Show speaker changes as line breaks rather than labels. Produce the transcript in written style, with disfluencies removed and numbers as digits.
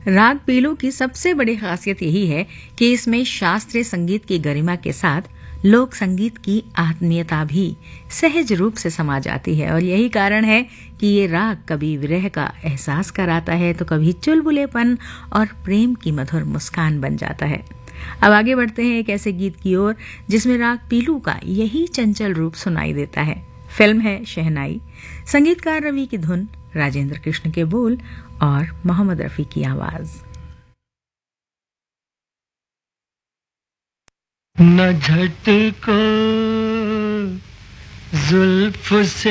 राग पीलू की सबसे बड़ी खासियत यही है कि इसमें शास्त्रीय संगीत की गरिमा के साथ लोक संगीत की आत्मीयता भी सहज रूप से समा जाती है और यही कारण है कि ये राग कभी विरह का एहसास कराता है तो कभी चुलबुलेपन और प्रेम की मधुर मुस्कान बन जाता है। अब आगे बढ़ते हैं एक ऐसे गीत की ओर जिसमें राग पीलू का यही चंचल रूप सुनाई देता है। फिल्म है शहनाई, संगीतकार रवि की धुन, राजेंद्र कृष्ण के बोल और मोहम्मद रफी की आवाज।
न झटको जुल्फ से